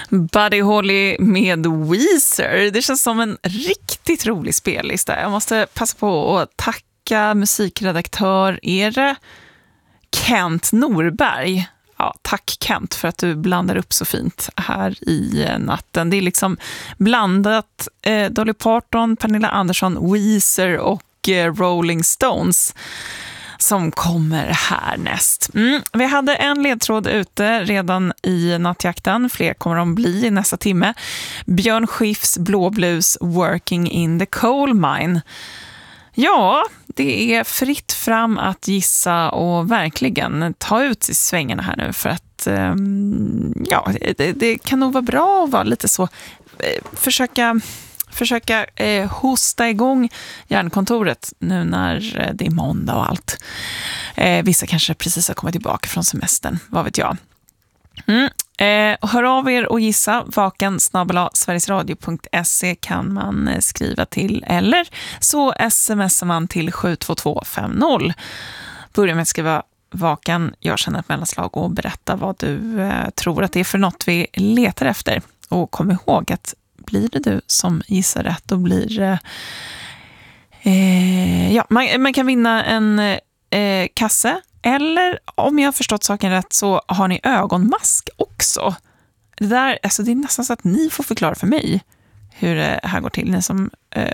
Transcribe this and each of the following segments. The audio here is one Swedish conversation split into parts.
Buddy Holly med Weezer. Det känns som en riktigt rolig spellista. Jag måste passa på att tacka musikredaktör Kent Norberg. Ja, tack Kent för att du blandar upp så fint här i natten. Det är liksom blandat Dolly Parton, Pernilla Andersson, Weezer och Rolling Stones som kommer härnäst. Vi hade en ledtråd ute redan i nattjakten. Fler kommer de bli i nästa timme. Björn Skifs blåblues Working in the Coal Mine. Ja, det är fritt fram att gissa och verkligen ta ut i svängarna här nu för att ja, det kan nog vara bra att vara lite så försöka hosta igång hjärnkontoret nu när det är måndag och allt. Vissa kanske precis har kommit tillbaka från semestern, vad vet jag. Hör av er och gissa. vaken@sverigesradio.se kan man skriva till, eller så smsar man till 72250. Börja med att skriva vaken, jag känner ett mellanslag och berätta vad du tror att det är för något vi letar efter. Och kom ihåg att blir det du som gissar rätt, då blir det ja, man kan vinna en kasse, eller om jag har förstått saken rätt så har ni ögonmask också. Det där, alltså det är nästan så att ni får förklara för mig hur det här går till, ni som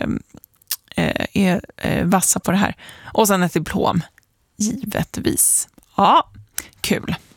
är vassa på det här. Och sen ett diplom, givetvis. Ja, kul.